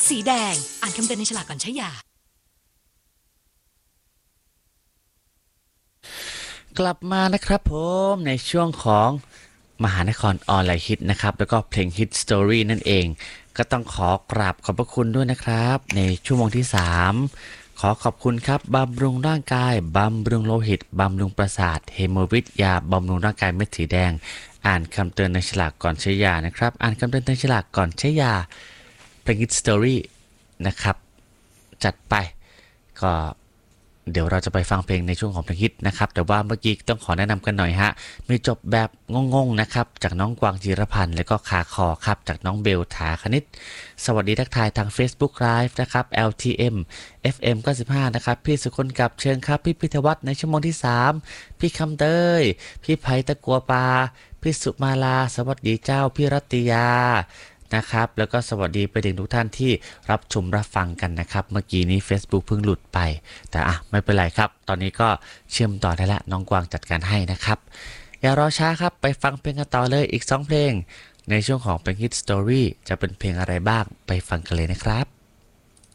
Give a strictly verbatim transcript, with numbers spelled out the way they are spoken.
สีแดงอ่านคำเตือนในฉลากก่อนใช้ยากลับมานะครับผมในช่วงของมหานครออนไลน์ฮิตนะครับแล้วก็เพลงฮิตสตอรี่นั่นเองก็ต้องขอกราบขอบพระคุณด้วยนะครับในชั่วโมงที่สามขอขอบคุณครับบำรุงร่างกายบำรุงโลหิตบำรุงประสาทเฮโมวิทยาบำรุงร่างกายเม็ดสีแดงอ่านคำเตือนในฉลากก่อนใช้ยานะครับอ่านคำเตือนในฉลากก่อนใช้ยาเพลงฮิตสตอรี่นะครับจัดไปก็เดี๋ยวเราจะไปฟังเพลงในช่วงของเพลงฮิตนะครับแต่ว่าเมื่อกี้ต้องขอแนะนำกันหน่อยฮะมีจบแบบงงๆนะครับจากน้องกวางจิรพันธ์และก็ขาคอครับจากน้องเบลถาคณิตสวัสดีทักทายทาง Facebook Live นะครับ แอล ที เอ็ม เอฟ เอ็ม เก้าสิบห้านะครับพี่สุคนกับเชิญครับพี่พิทวัฒน์ในชั่วโมงที่สามพี่คำเตยพี่ไผ่ตะกัวปาพี่สุมาลาสวัสดีเจ้าพี่รัตยานะครับแล้วก็สวัสดีไปถึงทุกท่านที่รับชมรับฟังกันนะครับเมื่อกี้นี้ Facebook เพิ่งหลุดไปแต่อ่ะไม่เป็นไรครับตอนนี้ก็เชื่อมต่อได้แล้วน้องกวางจัดการให้นะครับอย่ารอช้าครับไปฟังเพลงกันต่อเลยอีกสองเพลงในช่วงของเพลงฮิตสตอรี่จะเป็นเพลงอะไรบ้างไปฟังกันเลยนะครับ